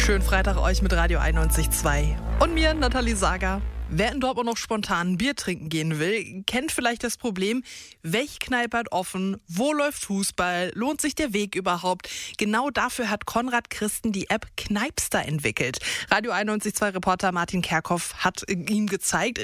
Schönen Freitag euch mit Radio 91.2 und mir, Nathalie Sager. Wer in Dortmund noch spontan ein Bier trinken gehen will, kennt vielleicht das Problem, welche Kneipe hat offen, wo läuft Fußball, lohnt sich der Weg überhaupt? Genau dafür hat Konrad Christen die App Kneipster entwickelt. Radio 91.2 Reporter Martin Kerkhoff hat ihm gezeigt,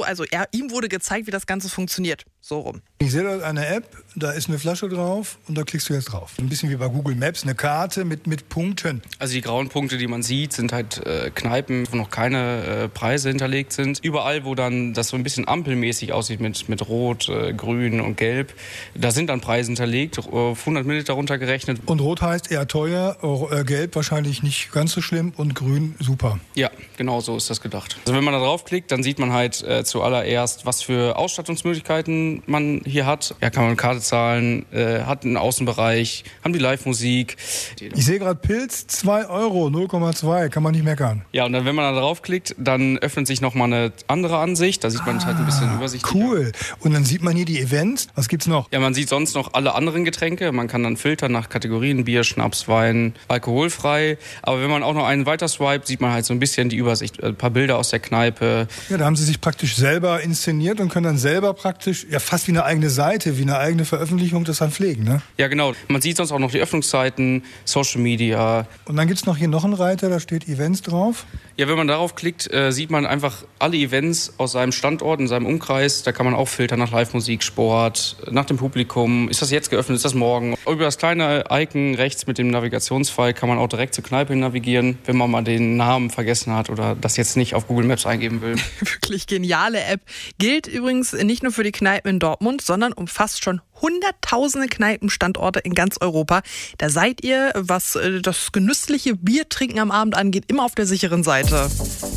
ihm wurde gezeigt, wie das Ganze funktioniert. So rum. Ich sehe dort eine App, da ist eine Flasche drauf und da klickst du jetzt drauf. Ein bisschen wie bei Google Maps, eine Karte mit Punkten. Also die grauen Punkte, die man sieht, sind halt Kneipen, wo noch keine Preise hinterlegt sind. Überall, wo dann das so ein bisschen ampelmäßig aussieht mit Rot, Grün und Gelb, da sind dann Preise hinterlegt, auf 100 Milliliter runtergerechnet. Und Rot heißt eher teuer, Gelb wahrscheinlich nicht ganz so schlimm und Grün super. Ja, genau so ist das gedacht. Also wenn man da draufklickt, dann sieht man halt zuallererst, was für Ausstattungsmöglichkeiten man hier hat. Ja, kann man eine Karte zahlen, hat einen Außenbereich, haben die Live-Musik. Ich sehe gerade Pilz, 2 Euro, 0,2, kann man nicht meckern. Ja, und dann, wenn man da draufklickt, dann öffnet sich nochmal eine andere Ansicht. Da sieht man halt ein bisschen übersichtlicher. Cool. Und dann sieht man hier die Events. Was gibt's noch? Ja, man sieht sonst noch alle anderen Getränke. Man kann dann filtern nach Kategorien, Bier, Schnaps, Wein, alkoholfrei. Aber wenn man auch noch einen weiter swipet, sieht man halt so ein bisschen die Übersicht. Ein paar Bilder aus der Kneipe. Ja, da haben sie sich praktisch selber inszeniert und können dann selber praktisch, ja fast wie eine eigene Seite, wie eine eigene Veröffentlichung das dann pflegen, ne? Ja, genau. Man sieht sonst auch noch die Öffnungszeiten, Social Media. Und dann gibt's noch hier noch einen Reiter, da steht Events drauf. Ja, wenn man darauf klickt, sieht man einfach alle Events aus seinem Standort, in seinem Umkreis. Da kann man auch filtern nach Live-Musik, Sport, nach dem Publikum. Ist das jetzt geöffnet, ist das morgen? Über das kleine Icon rechts mit dem Navigationspfeil kann man auch direkt zur Kneipe navigieren, wenn man mal den Namen vergessen hat oder das jetzt nicht auf Google Maps eingeben will. Wirklich geniale App. Gilt übrigens nicht nur für die Kneipen in Dortmund, sondern umfasst schon hunderttausende Kneipenstandorte in ganz Europa. Da seid ihr, was das genüssliche Biertrinken am Abend angeht, immer auf der sicheren Seite.